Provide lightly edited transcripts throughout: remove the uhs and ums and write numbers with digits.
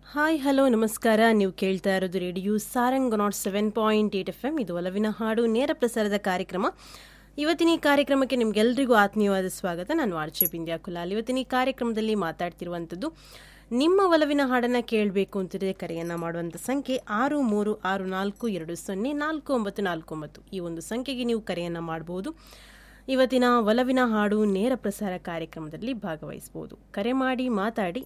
Hi hello ನಮಸ್ಕಾರ. ನೀವು ಕೇಳ್ತಾ ಇರೋದು ರೇಡಿಯೋ ಸಾರಂಗ್ 107.8 FM. ಇದು ಒಲವಿನ ಹಾಡು ನೇರ ಪ್ರಸಾರದ ಕಾರ್ಯಕ್ರಮ. ಇವತ್ತಿನ ಈ ಕಾರ್ಯಕ್ರಮಕ್ಕೆ ನಿಮ್ಗೆಲ್ರಿಗೂ ಆತ್ಮೀಯವಾದ ಸ್ವಾಗತ. ನಾನು ಆರ್ಚೆ ಬಿಂದ್ಯಾ ಕುಲಾಲ್. ಇವತ್ತಿನ ಈ ಕಾರ್ಯಕ್ರಮದಲ್ಲಿ ಮಾತಾಡ್ತಿರುವಂಥದ್ದು ನಿಮ್ಮ ಒಲವಿನ ಹಾಡನ್ನು ಕೇಳಬೇಕು ಅಂತಿದ್ರೆ ಕರೆಯನ್ನು ಮಾಡುವಂಥ ಸಂಖ್ಯೆ 6364204949. ಈ ಒಂದು ಸಂಖ್ಯೆಗೆ ನೀವು ಕರೆಯನ್ನು ಮಾಡಬಹುದು. ಇವತ್ತಿನ ಒಲವಿನ ಹಾಡು ನೇರ ಪ್ರಸಾರ ಕಾರ್ಯಕ್ರಮದಲ್ಲಿ ಭಾಗವಹಿಸಬಹುದು. ಕರೆ ಮಾಡಿ ಮಾತಾಡಿ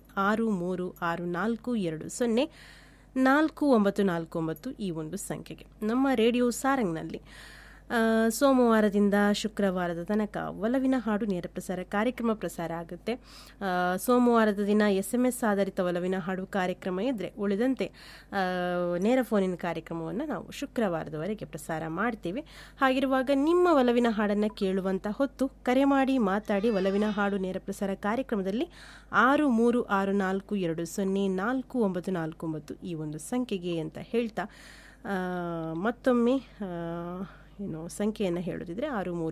6364204949 ಈ ಒಂದು ಸಂಖ್ಯೆಗೆ. ನಮ್ಮ ರೇಡಿಯೋ ಸಾರಂಗ್ನಲ್ಲಿ ಸೋಮವಾರದಿಂದ ಶುಕ್ರವಾರದ ತನಕ ಒಲವಿನ ಹಾಡು ನೇರ ಪ್ರಸಾರ ಕಾರ್ಯಕ್ರಮ ಪ್ರಸಾರ ಆಗುತ್ತೆ. ಸೋಮವಾರದ ದಿನ SMS ಆಧಾರಿತ ಒಲವಿನ ಹಾಡು ಕಾರ್ಯಕ್ರಮ ಇದ್ದರೆ ಉಳಿದಂತೆ ನೇರ ಫೋನಿನ ಕಾರ್ಯಕ್ರಮವನ್ನು ನಾವು ಶುಕ್ರವಾರದವರೆಗೆ ಪ್ರಸಾರ ಮಾಡ್ತೀವಿ. ಹಾಗಿರುವಾಗ ನಿಮ್ಮ ಒಲವಿನ ಹಾಡನ್ನು ಕೇಳುವಂಥ ಹೊತ್ತು ಕರೆ ಮಾಡಿ ಮಾತಾಡಿ ಒಲವಿನ ಹಾಡು ನೇರ ಪ್ರಸಾರ ಕಾರ್ಯಕ್ರಮದಲ್ಲಿ 6364204949 ಈ ಒಂದು ಸಂಖ್ಯೆಗೆ ಅಂತ ಹೇಳ್ತಾ ಮತ್ತೊಮ್ಮೆ ಸಂಖ್ಯೆಯನ್ನು ಹೇಳೋದಿದ್ರೆ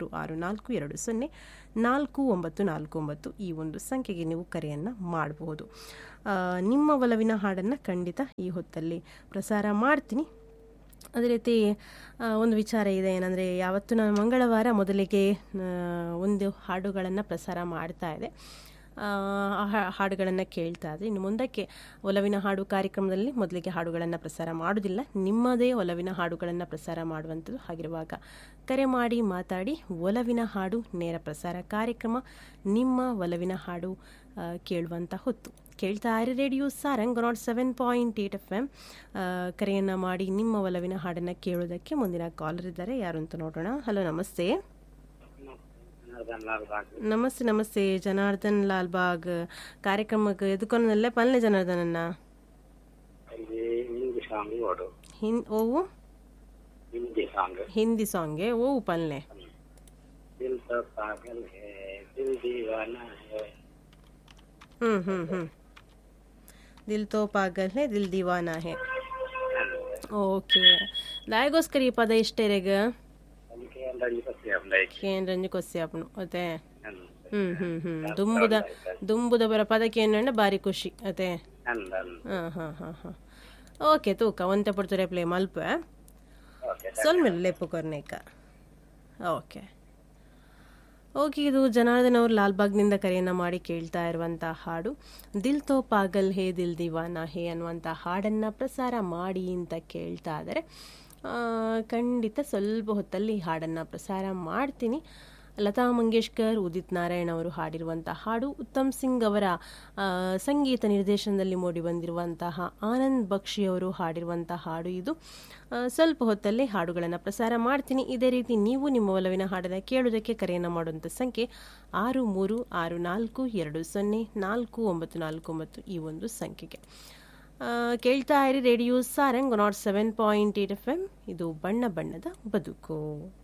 6364204949 ಈ ಒಂದು ಸಂಖ್ಯೆಗೆ ನೀವು ಕರೆಯನ್ನು ಮಾಡಬಹುದು. ನಿಮ್ಮ ಒಲವಿನ ಹಾಡನ್ನು ಖಂಡಿತ ಈ ಹೊತ್ತಲ್ಲಿ ಪ್ರಸಾರ ಮಾಡ್ತೀನಿ. ಅದೇ ರೀತಿ ಒಂದು ವಿಚಾರ ಇದೆ, ಏನಂದರೆ ಯಾವತ್ತು ನಾನು ಮಂಗಳವಾರ ಮೊದಲಿಗೆ ಒಂದು ಹಾಡುಗಳನ್ನು ಪ್ರಸಾರ ಮಾಡ್ತಾ ಇದೆ, ಹಾಡುಗಳನ್ನು ಕೇಳ್ತಾ ಇದ್ದೆ. ಇನ್ನು ಮುಂದಕ್ಕೆ ಒಲವಿನ ಹಾಡು ಕಾರ್ಯಕ್ರಮದಲ್ಲಿ ಮೊದಲಿಗೆ ಹಾಡುಗಳನ್ನು ಪ್ರಸಾರ ಮಾಡೋದಿಲ್ಲ, ನಿಮ್ಮದೇ ಒಲವಿನ ಹಾಡುಗಳನ್ನು ಪ್ರಸಾರ ಮಾಡುವಂಥದ್ದು. ಹಾಗಿರುವಾಗ ಕರೆ ಮಾಡಿ ಮಾತಾಡಿ ಒಲವಿನ ಹಾಡು ನೇರ ಪ್ರಸಾರ ಕಾರ್ಯಕ್ರಮ, ನಿಮ್ಮ ಒಲವಿನ ಹಾಡು ಕೇಳುವಂಥ ಹೊತ್ತು ಕೇಳ್ತಾ ಇರಿ ರೇಡಿಯೋ ಸಾರಂಗ್ 107.8 FM. ಕರೆಯನ್ನು ಮಾಡಿ ನಿಮ್ಮ ಒಲವಿನ ಹಾಡನ್ನು ಕೇಳೋದಕ್ಕೆ ಮುಂದಿನ ಕಾಲರ್ ಇದ್ದಾರೆ. ಯಾರು ಅಂತ ನೋಡೋಣ. ಹಲೋ, ನಮಸ್ತೆ. ನಮಸ್ತೆ ನಮಸ್ತೆ ಜನಾರ್ದನ್ ಲಾಲ್ ಬಾಗ್ ಕಾರ್ಯಕ್ರಮಕ್ಕೆ ಎದುಕೊನಲ್ಲೇ ಪಲ್ಲೆ ಜನಾರ್ದನನ್ನ ಓವು ಹಿಂದಿ ಸಾಂಗ್ಗೆ ಓವು ಪಲ್ಲೆ ದಿಲ್ ತೋ ಪಾಗಲ್ ಹೇ ದಿಲ್ ದೀವಾನಾ ಹೇ. ಓಕೆ, ದಾಯಗೋಸ್ಕರ ಈ ಪದ ಇಷ್ಟೇರೆಗ ರಂಜಿ ಕೊಸ್ಸಿ ಅಪ್ಪನು ಅದೇ ದುಂಬುದ ಬರ ಪದಕ್ಕೆ ಏನು ಬಾರಿ ಖುಷಿ ಅದೇ. ಓಕೆ ತೂಕ ಒಂತೆ ಪಡ್ತಾರೆ ಪ್ಲೇ ಮಲ್ಪ ಸ್ವಲ್ಪ ಲೆಪ್ಪು ಕೊರ್ನೇಕ. ಓಕೆ ಓಕೆ, ಇದು ಜನಾರ್ದನ್ ಅವರು ಲಾಲ್ಬಾಗ್ನಿಂದ ಕರೆಯನ್ನು ಮಾಡಿ ಕೇಳ್ತಾ ಇರುವಂಥ ಹಾಡು ದಿಲ್ ತೋ ಪಾಗಲ್ ಹೇ ದಿಲ್ ದಿವಾನಾ ಹೇ ಅನ್ನುವಂಥ ಹಾಡನ್ನು ಪ್ರಸಾರ ಮಾಡಿ ಅಂತ ಕೇಳ್ತಾ ಇದ್ದಾರೆ. ಖಂಡಿತ ಸ್ವಲ್ಪ ಹೊತ್ತಲ್ಲಿ ಹಾಡನ್ನು ಪ್ರಸಾರ ಮಾಡ್ತೀನಿ. ಲತಾ ಮಂಗೇಶ್ಕರ್, ಉದಿತ್ ನಾರಾಯಣ್ ಅವರು ಹಾಡಿರುವಂಥ ಹಾಡು, ಉತ್ತಮ್ ಸಿಂಗ್ ಅವರ ಸಂಗೀತ ನಿರ್ದೇಶನದಲ್ಲಿ ಮೂಡಿ ಬಂದಿರುವಂತಹ ಆನಂದ್ ಬಕ್ಷಿ ಅವರು ಹಾಡಿರುವಂಥ ಹಾಡು ಇದು. ಸ್ವಲ್ಪ ಹೊತ್ತಲ್ಲಿ ಹಾಡುಗಳನ್ನು ಪ್ರಸಾರ ಮಾಡ್ತೀನಿ. ಇದೇ ರೀತಿ ನೀವು ನಿಮ್ಮ ಒಲವಿನ ಹಾಡನ್ನು ಕೇಳೋದಕ್ಕೆ ಕರೆಯನ್ನು ಮಾಡುವಂಥ ಸಂಖ್ಯೆ 6364204949 ಈ ಒಂದು ಸಂಖ್ಯೆಗೆ. ಕೇಳ್ತಾ ಇರಿ ರೇಡಿಯೋ ಸಾರಂಗ್ 107.8 FM. ಇದು ಬಣ್ಣ ಬಣ್ಣದ ಬದುಕು.